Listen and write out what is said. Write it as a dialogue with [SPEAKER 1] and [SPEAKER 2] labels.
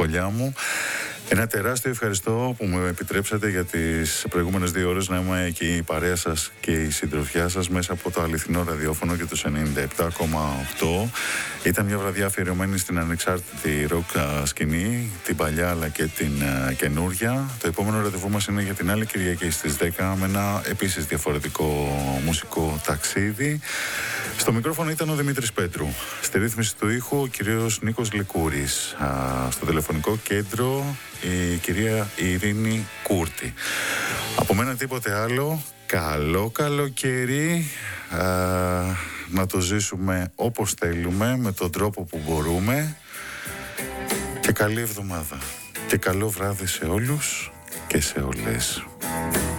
[SPEAKER 1] φωλιά μου. Ένα τεράστιο ευχαριστώ που μου επιτρέψατε για τις προηγούμενες 2 ώρες να είμαι και η παρέα σας και η συντροφιά σας μέσα από το αληθινό ραδιόφωνο και το 97,8. Ήταν μια βραδιά αφιερωμένη στην ανεξάρτητη ροκ σκηνή, την παλιά αλλά και την καινούρια. Το επόμενο ραντεβού μας είναι για την άλλη Κυριακή στις 10 με ένα επίσης διαφορετικό μουσικό ταξίδι. Στο μικρόφωνο ήταν ο Δημήτρης Πέτρου. Στη ρύθμιση του ήχου ο κύριος Νίκος Λικούρης. Στο τηλεφωνικό κέντρο η κυρία Ειρήνη Κούρτη. Από μένα τίποτε άλλο. Καλό καλοκαίρι. Να το ζήσουμε όπως θέλουμε, με τον τρόπο που μπορούμε. Και καλή εβδομάδα. Και καλό βράδυ σε όλους και σε όλες.